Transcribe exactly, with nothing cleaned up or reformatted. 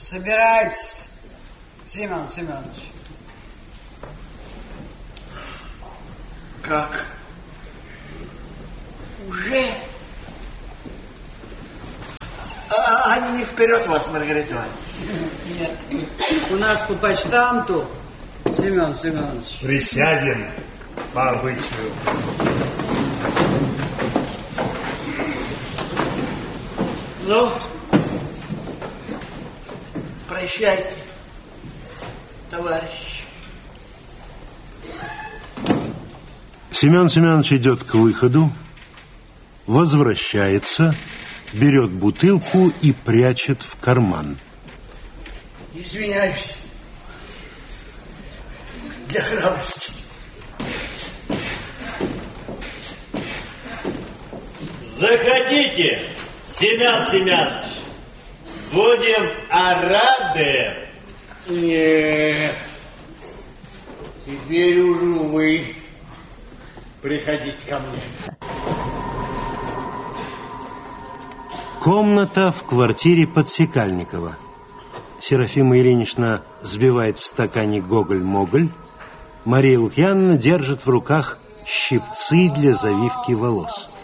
Собирайтесь, Семен Семенович. Как? Уже? А, они не вперед вас, Маргарита Ивановна? Нет. У нас по почтамту, Семен Семенович. Присядем по обычаю. Ну, прощайте, товарищ. Семен Семенович идет к выходу, возвращается, берет бутылку и прячет в карман. Извиняюсь для храбрости. Заходите, Семен Семенович. Будем рады. Нет. Теперь уже вы приходите ко мне. Комната в квартире Подсекальникова. Серафима Ильинична сбивает в стакане гоголь-моголь. Мария Лукьяновна держит в руках щипцы для завивки волос.